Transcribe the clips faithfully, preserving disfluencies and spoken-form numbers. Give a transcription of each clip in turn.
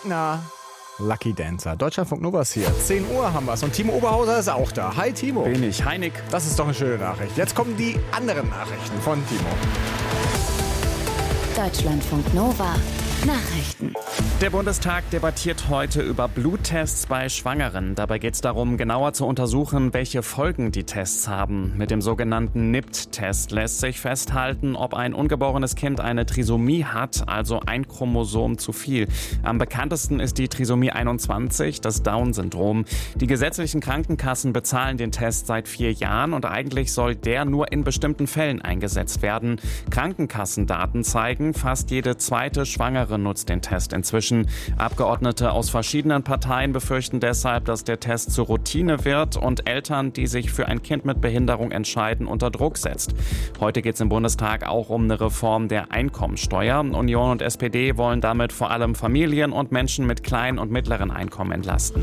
Wagner, Lucky Dancer. Deutschlandfunk Nova ist hier. zehn Uhr haben wir's und Timo Oberhauser ist auch da. Hi Timo. Bin ich. Hi Nick. Das ist doch eine schöne Nachricht. Jetzt kommen die anderen Nachrichten von Timo. Deutschlandfunk Nova. Nachrichten. Der Bundestag debattiert heute über Bluttests bei Schwangeren. Dabei geht es darum, genauer zu untersuchen, welche Folgen die Tests haben. Mit dem sogenannten N I P T-Test lässt sich festhalten, ob ein ungeborenes Kind eine Trisomie hat, also ein Chromosom zu viel. Am bekanntesten ist die Trisomie einundzwanzig, das Down-Syndrom. Die gesetzlichen Krankenkassen bezahlen den Test seit vier Jahren und eigentlich soll der nur in bestimmten Fällen eingesetzt werden. Krankenkassendaten zeigen, fast jede zweite Schwangere nutzt den Test inzwischen. Abgeordnete aus verschiedenen Parteien befürchten deshalb, dass der Test zur Routine wird und Eltern, die sich für ein Kind mit Behinderung entscheiden, unter Druck setzt. Heute geht es im Bundestag auch um eine Reform der Einkommensteuer. Union und S P D wollen damit vor allem Familien und Menschen mit kleinen und mittleren Einkommen entlasten.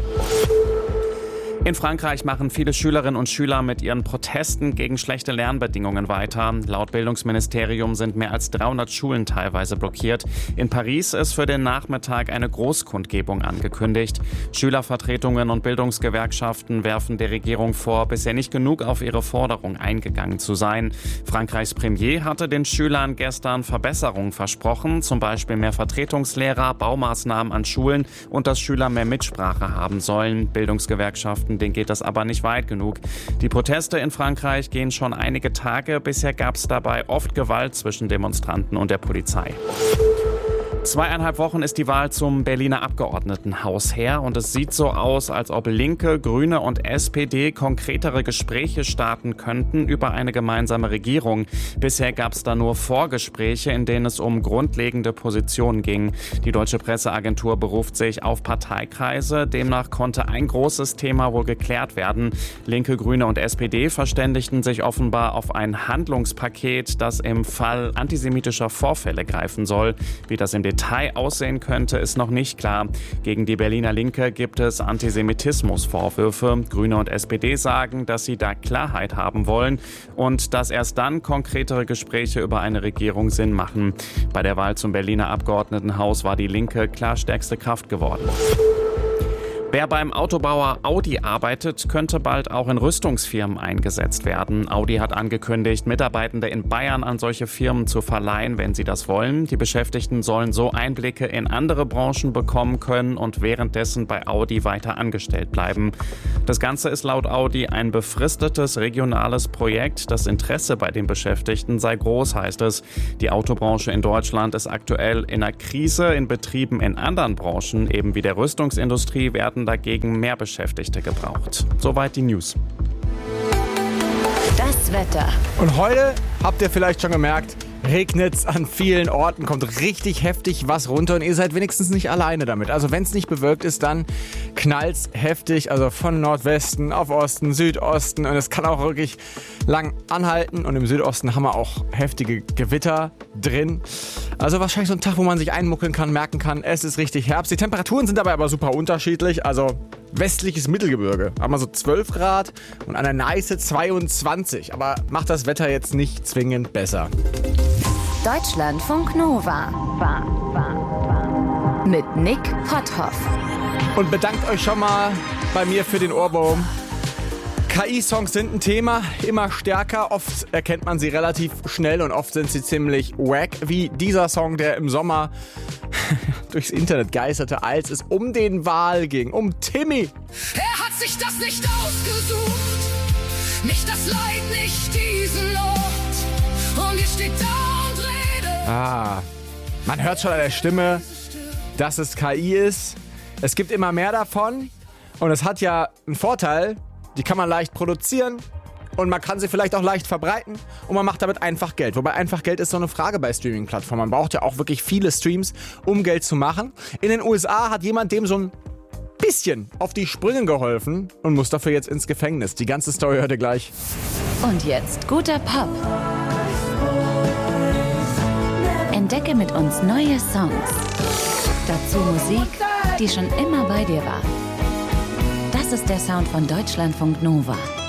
In Frankreich machen viele Schülerinnen und Schüler mit ihren Protesten gegen schlechte Lernbedingungen weiter. Laut Bildungsministerium sind mehr als dreihundert Schulen teilweise blockiert. In Paris ist für den Nachmittag eine Großkundgebung angekündigt. Schülervertretungen und Bildungsgewerkschaften werfen der Regierung vor, bisher nicht genug auf ihre Forderung eingegangen zu sein. Frankreichs Premier hatte den Schülern gestern Verbesserungen versprochen, zum Beispiel mehr Vertretungslehrer, Baumaßnahmen an Schulen und dass Schüler mehr Mitsprache haben sollen. Bildungsgewerkschaften, denen geht das aber nicht weit genug. Die Proteste in Frankreich gehen schon einige Tage. Bisher gab es dabei oft Gewalt zwischen Demonstranten und der Polizei. Zweieinhalb Wochen ist die Wahl zum Berliner Abgeordnetenhaus her und es sieht so aus, als ob Linke, Grüne und S P D konkretere Gespräche starten könnten über eine gemeinsame Regierung. Bisher gab es da nur Vorgespräche, in denen es um grundlegende Positionen ging. Die Deutsche Presseagentur beruft sich auf Parteikreise. Demnach konnte ein großes Thema wohl geklärt werden. Linke, Grüne und S P D verständigten sich offenbar auf ein Handlungspaket, das im Fall antisemitischer Vorfälle greifen soll. Wie das im Detail aussehen könnte, ist noch nicht klar. Gegen die Berliner Linke gibt es Antisemitismusvorwürfe. Grüne und S P D sagen, dass sie da Klarheit haben wollen und dass erst dann konkretere Gespräche über eine Regierung Sinn machen. Bei der Wahl zum Berliner Abgeordnetenhaus war die Linke klar stärkste Kraft geworden. Wer beim Autobauer Audi arbeitet, könnte bald auch in Rüstungsfirmen eingesetzt werden. Audi hat angekündigt, Mitarbeitende in Bayern an solche Firmen zu verleihen, wenn sie das wollen. Die Beschäftigten sollen so Einblicke in andere Branchen bekommen können und währenddessen bei Audi weiter angestellt bleiben. Das Ganze ist laut Audi ein befristetes regionales Projekt. Das Interesse bei den Beschäftigten sei groß, heißt es. Die Autobranche in Deutschland ist aktuell in einer Krise. In Betrieben in anderen Branchen, eben wie der Rüstungsindustrie, werden dagegen mehr Beschäftigte gebraucht. Soweit die News. Das Wetter. Und heute, habt ihr vielleicht schon gemerkt, regnet's an vielen Orten, kommt richtig heftig was runter und ihr seid wenigstens nicht alleine damit. Also wenn es nicht bewölkt ist, dann knallt's heftig, also von Nordwesten auf Osten, Südosten und es kann auch wirklich lang anhalten und im Südosten haben wir auch heftige Gewitter drin. Also wahrscheinlich so ein Tag, wo man sich einmuckeln kann, merken kann, es ist richtig Herbst. Die Temperaturen sind dabei aber super unterschiedlich, also westliches Mittelgebirge haben wir so zwölf Grad und an der Neiße zweiundzwanzig, aber macht das Wetter jetzt nicht zwingend besser. Deutschlandfunk Nova. War, war, war. Mit Nick Potthoff. Und bedankt euch schon mal bei mir für den Ohrwurm. K I-Songs sind ein Thema, immer stärker. Oft erkennt man sie relativ schnell und oft sind sie ziemlich wack. Wie dieser Song, der im Sommer durchs Internet geisterte, als es um den Wal ging. Um Timmy. Er hat sich das nicht ausgesucht. Nicht das Leid, nicht diesen Ort. Und ihr steht da. Ah, man hört schon an der Stimme, dass es K I ist. Es gibt immer mehr davon und es hat ja einen Vorteil, die kann man leicht produzieren und man kann sie vielleicht auch leicht verbreiten und man macht damit einfach Geld. Wobei einfach Geld ist so eine Frage bei Streaming-Plattformen. Man braucht ja auch wirklich viele Streams, um Geld zu machen. In den U S A hat jemand dem so ein bisschen auf die Sprünge geholfen und muss dafür jetzt ins Gefängnis. Die ganze Story hört ihr gleich. Und jetzt guter Pop. Entdecke mit uns neue Songs. Dazu Musik, die schon immer bei dir war. Das ist der Sound von Deutschlandfunk Nova.